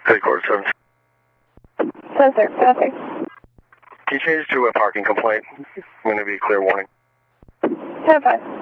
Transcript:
Headquarters 7. 10 sir, perfect. Can you change it to a parking complaint? I'm going to be clear warning. 10-5.